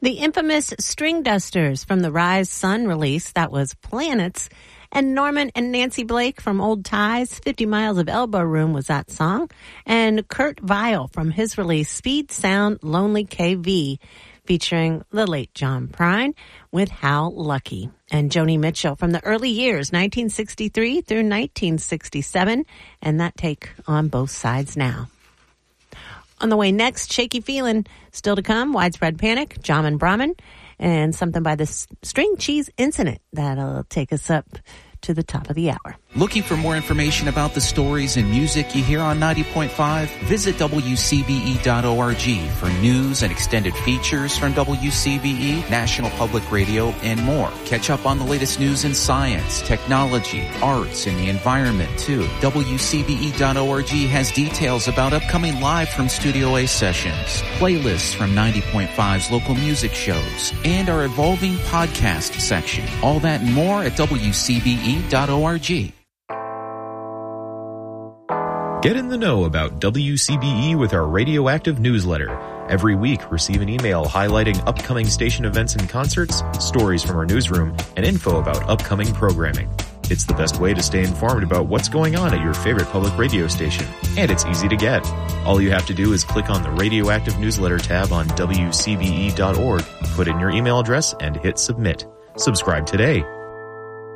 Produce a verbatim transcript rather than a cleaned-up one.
The infamous String Dusters from the Rise Sun release, that was Planets. And Norman and Nancy Blake from Old Ties, fifty miles of Elbow Room was that song. And Kurt Vile from his release, Speed Sound Lonely K V, featuring the late John Prine with How Lucky. And Joni Mitchell from the early years, nineteen sixty-three through nineteen sixty-seven, and that take on Both Sides Now. On the way next, Shaky Feelin', still to come, Widespread Panic, Jamin Brahmin, and something by the String Cheese Incident that'll take us up to the top of the hour. Looking for more information about the stories and music you hear on ninety point five? Visit W C B E dot org for news and extended features from W C B E, National Public Radio, and more. Catch up on the latest news in science, technology, arts, and the environment, too. W C B E dot org has details about upcoming Live from Studio A sessions, playlists from ninety point five's local music shows, and our evolving podcast section. All that and more at W C B E dot org. Get in the know about W C B E with our radioactive newsletter. Every week, receive an email highlighting upcoming station events and concerts, stories from our newsroom, and info about upcoming programming. It's the best way to stay informed about what's going on at your favorite public radio station, and it's easy to get. All you have to do is click on the Radioactive Newsletter tab on W C B E dot org, put in your email address, and hit submit. Subscribe today.